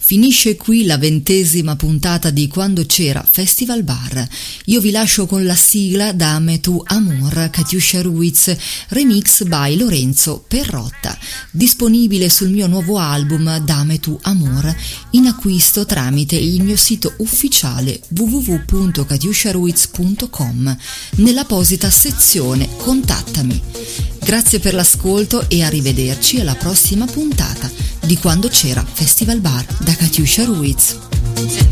Finisce qui la 20ª puntata di Quando c'era Festival Bar. Io vi lascio con la sigla Dame tu amor, Katiuscia Ruiz, remix by Lorenzo Perrotta, disponibile sul mio nuovo album Dame tu amor, in acquisto tramite il mio sito ufficiale www.katiusciaruiz.com nell'apposita sezione Contattami. Grazie per l'ascolto e arrivederci alla prossima puntata di Quando c'era Festival Bar da Katiuscia Ruiz.